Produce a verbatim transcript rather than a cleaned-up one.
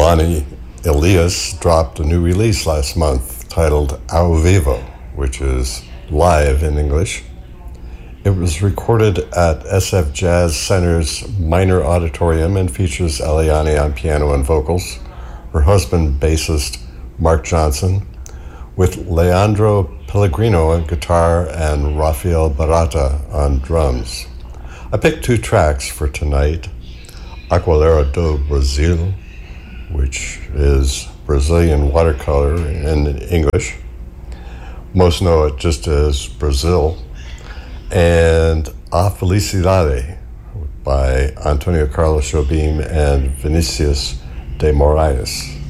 Melanie Elias dropped a new release last month titled Ao Vivo, which is live in English. It was recorded at S F Jazz Center's Minor Auditorium and features Eliane on piano and vocals, her husband, bassist Mark Johnson, with Leandro Pellegrino on guitar and Rafael Barata on drums. I picked two tracks for tonight, Aquarela do Brasil, which is Brazilian watercolor in English. Most know it just as Brazil, and A Felicidade by Antonio Carlos Jobim and Vinicius de Moraes.